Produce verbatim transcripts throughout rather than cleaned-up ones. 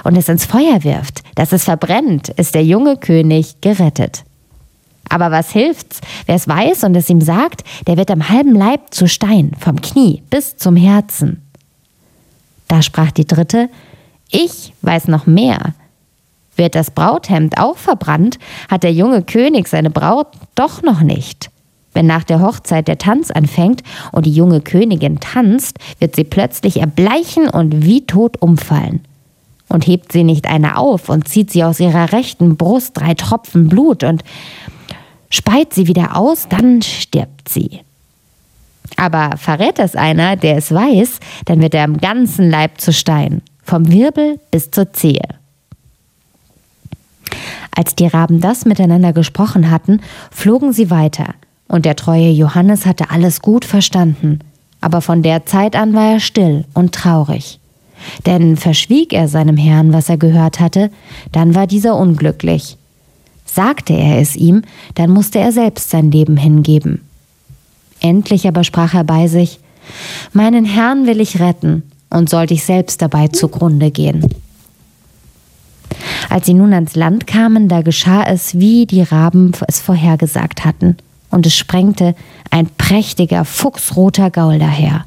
und es ins Feuer wirft, dass es verbrennt, ist der junge König gerettet. Aber was hilft's? Wer es weiß und es ihm sagt, der wird am halben Leib zu Stein, vom Knie bis zum Herzen. Da sprach die dritte: Ich weiß noch mehr. Wird das Brauthemd auch verbrannt, hat der junge König seine Braut doch noch nicht. Wenn nach der Hochzeit der Tanz anfängt und die junge Königin tanzt, wird sie plötzlich erbleichen und wie tot umfallen. Und hebt sie nicht eine auf und zieht sie aus ihrer rechten Brust drei Tropfen Blut und speit sie wieder aus, dann stirbt sie. Aber verrät es einer, der es weiß, dann wird er am ganzen Leib zu Stein, vom Wirbel bis zur Zehe. Als die Raben das miteinander gesprochen hatten, flogen sie weiter, und der treue Johannes hatte alles gut verstanden, aber von der Zeit an war er still und traurig. Denn verschwieg er seinem Herrn, was er gehört hatte, dann war dieser unglücklich. Sagte er es ihm, dann musste er selbst sein Leben hingeben. Endlich aber sprach er bei sich: Meinen Herrn will ich retten, und sollte ich selbst dabei zugrunde gehen. Als sie nun ans Land kamen, da geschah es, wie die Raben es vorhergesagt hatten, und es sprengte ein prächtiger, fuchsroter Gaul daher.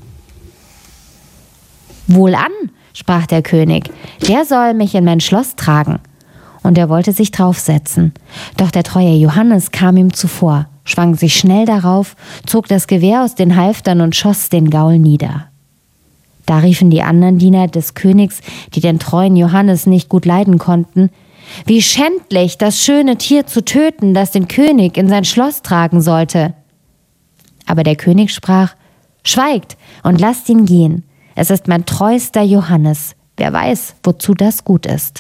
»Wohlan«, sprach der König, »der soll mich in mein Schloss tragen.« Und er wollte sich draufsetzen. Doch der treue Johannes kam ihm zuvor, schwang sich schnell darauf, zog das Gewehr aus den Halftern und schoss den Gaul nieder. Da riefen die anderen Diener des Königs, die den treuen Johannes nicht gut leiden konnten: »Wie schändlich, das schöne Tier zu töten, das den König in sein Schloss tragen sollte!« Aber der König sprach: »Schweigt und lasst ihn gehen. Es ist mein treuster Johannes. Wer weiß, wozu das gut ist.«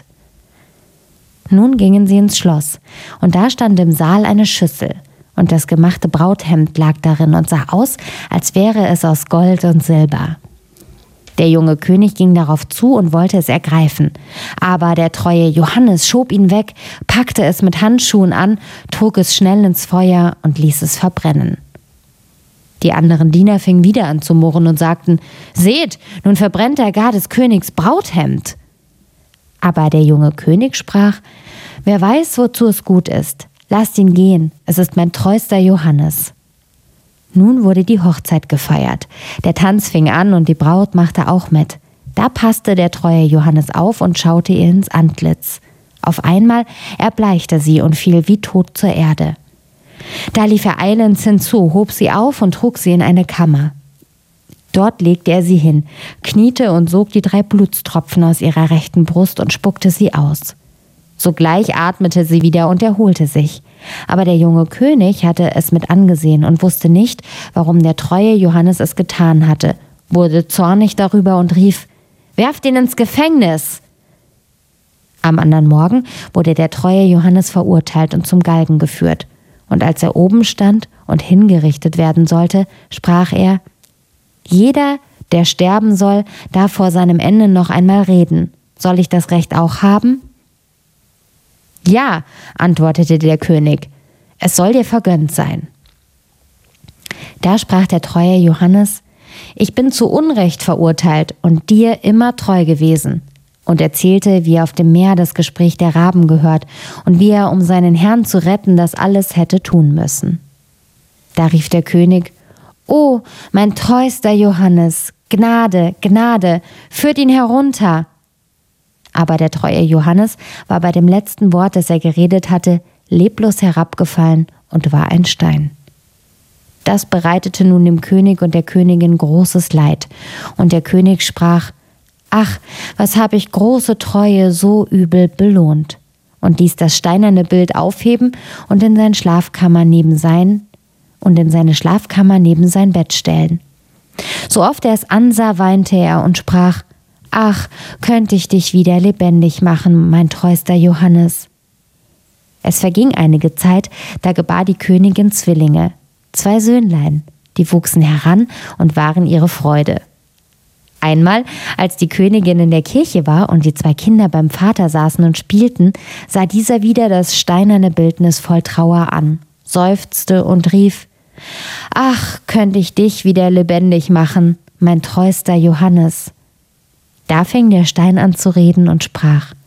Nun gingen sie ins Schloss, und da stand im Saal eine Schüssel, und das gemachte Brauthemd lag darin und sah aus, als wäre es aus Gold und Silber. Der junge König ging darauf zu und wollte es ergreifen. Aber der treue Johannes schob ihn weg, packte es mit Handschuhen an, trug es schnell ins Feuer und ließ es verbrennen. Die anderen Diener fingen wieder an zu murren und sagten: »Seht, nun verbrennt er gar des Königs Brauthemd.« Aber der junge König sprach: »Wer weiß, wozu es gut ist. Lasst ihn gehen, es ist mein treuster Johannes.« Nun wurde die Hochzeit gefeiert. Der Tanz fing an und die Braut machte auch mit. Da passte der treue Johannes auf und schaute ihr ins Antlitz. Auf einmal erbleichte sie und fiel wie tot zur Erde. Da lief er eilends hinzu, hob sie auf und trug sie in eine Kammer. Dort legte er sie hin, kniete und sog die drei Blutstropfen aus ihrer rechten Brust und spuckte sie aus. Sogleich atmete sie wieder und erholte sich. Aber der junge König hatte es mit angesehen und wusste nicht, warum der treue Johannes es getan hatte, wurde zornig darüber und rief: »Werft ihn ins Gefängnis!« Am anderen Morgen wurde der treue Johannes verurteilt und zum Galgen geführt. Und als er oben stand und hingerichtet werden sollte, sprach er: »Jeder, der sterben soll, darf vor seinem Ende noch einmal reden. Soll ich das Recht auch haben?« »Ja«, antwortete der König, »es soll dir vergönnt sein.« Da sprach der treue Johannes: »Ich bin zu Unrecht verurteilt und dir immer treu gewesen.« Und erzählte, wie er auf dem Meer das Gespräch der Raben gehört und wie er, um seinen Herrn zu retten, das alles hätte tun müssen. Da rief der König: »O, mein treuster Johannes, Gnade, Gnade, führt ihn herunter!« Aber der treue Johannes war bei dem letzten Wort, das er geredet hatte, leblos herabgefallen und war ein Stein. Das bereitete nun dem König und der Königin großes Leid. Und der König sprach: »Ach, was habe ich große Treue so übel belohnt!« und ließ das steinerne Bild aufheben und in sein Schlafkammer neben sein und in seine Schlafkammer neben sein Bett stellen. So oft er es ansah, weinte er und sprach: »Ach, könnte ich dich wieder lebendig machen, mein treuster Johannes.« Es verging einige Zeit, da gebar die Königin Zwillinge, zwei Söhnlein, die wuchsen heran und waren ihre Freude. Einmal, als die Königin in der Kirche war und die zwei Kinder beim Vater saßen und spielten, sah dieser wieder das steinerne Bildnis voll Trauer an, seufzte und rief: »Ach, könnte ich dich wieder lebendig machen, mein treuster Johannes.« Da fing der Stein an zu reden und sprach: